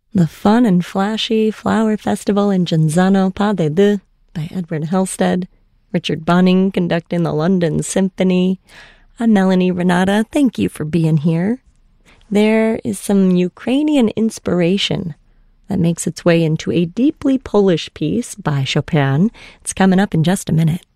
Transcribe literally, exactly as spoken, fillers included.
The Fun and Flashy Flower Festival in Genzano Pas de Deux by Edward Halstead. Richard Bunning conducting the London Symphony. I'm Melanie Renata. Thank you for being here. There is some Ukrainian inspiration that makes its way into a deeply Polish piece by Chopin. It's coming up in just a minute.